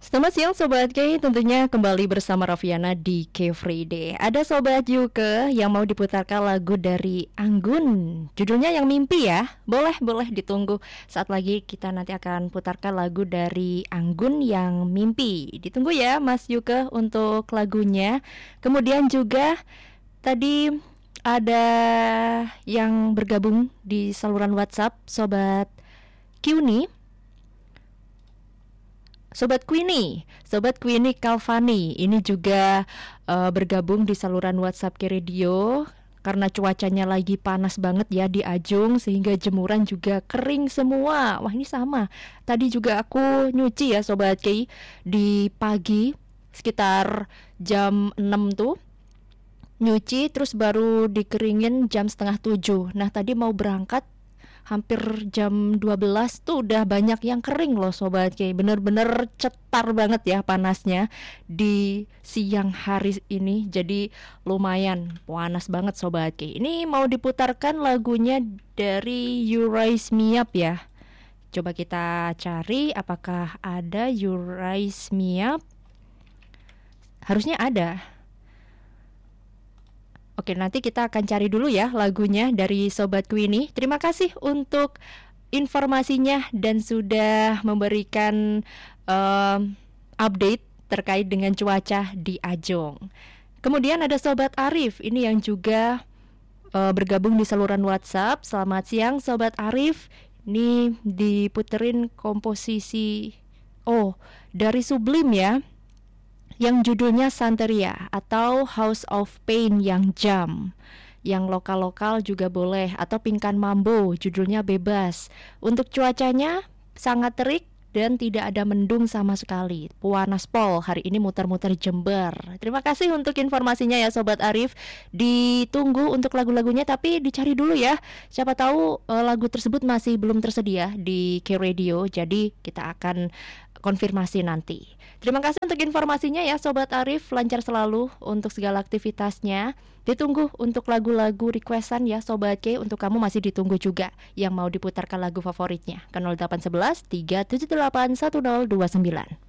Selamat siang Sobat K, tentunya kembali bersama Raffiana di K-Friday. Ada Sobat Yuke yang mau diputarkan lagu dari Anggun. Judulnya Yang Mimpi ya. Boleh ditunggu. Saat lagi kita nanti akan putarkan lagu dari Anggun Yang Mimpi. Ditunggu ya Mas Yuke untuk lagunya. Kemudian juga tadi ada yang bergabung di saluran WhatsApp Sobat Qni. Sobat Queenie Calvani ini juga bergabung di saluran WhatsApp K Radio karena cuacanya lagi panas banget ya di Ajung sehingga jemuran juga kering semua. Wah ini sama. Tadi juga aku nyuci ya Sobat K di pagi sekitar jam 6 tuh. Nyuci terus baru dikeringin jam setengah 7. Nah tadi mau berangkat hampir jam 12 tuh udah banyak yang kering loh Sobat K. Bener-bener cetar banget ya panasnya di siang hari ini. Jadi lumayan panas banget Sobat K. Ini mau diputarkan lagunya dari You Raise Me Up ya. Coba kita cari apakah ada You Raise Me Up. Harusnya ada. Oke, nanti kita akan cari dulu ya lagunya dari Sobat Queenie. Terima kasih untuk informasinya dan sudah memberikan update terkait dengan cuaca di Ajong. Kemudian ada Sobat Arif, ini yang juga bergabung di saluran WhatsApp. Selamat siang Sobat Arif. Ini diputerin komposisi dari Sublim ya, yang judulnya Santeria atau House of Pain yang jam. Yang lokal-lokal juga boleh, atau Pingkan Mambo, judulnya Bebas. Untuk cuacanya sangat terik dan tidak ada mendung sama sekali. Panas pol hari ini muter-muter Jember. Terima kasih untuk informasinya ya Sobat Arif. Ditunggu untuk lagu-lagunya tapi dicari dulu ya. Siapa tahu lagu tersebut masih belum tersedia di K Radio. Jadi kita akan konfirmasi nanti. Terima kasih untuk informasinya ya Sobat Arif. Lancar selalu untuk segala aktivitasnya. Ditunggu untuk lagu-lagu requestan ya Sobat K. Untuk kamu masih ditunggu juga yang mau diputarkan lagu favoritnya ke 0811 378 1029.